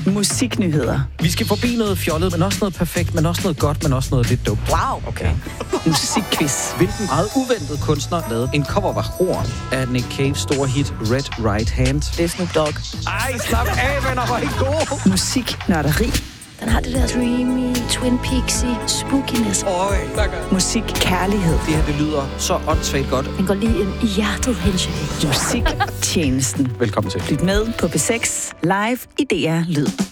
Musiknyheder. Vi skal forbi noget fjollet, men også noget perfekt, men også noget godt, men også noget lidt dumt. Wow, okay. Musikquiz. Hvilken meget uventet kunstner lavede en coverversion af Nick Caves store hit Red Right Hand? Det er Snoop Dogg. Ej, slap af, venner, hvor er I gode. Musiknørderi. Den har det der dreamy, Twin Peaksy, spookiness. Øj, takker. Musikkærlighed. Det her, det lyder så åndssvagt godt. Den går lige ind i hjertet, Henshin. Musiktjenesten. Velkommen til. Lyt med på P6 live i DR Lyd.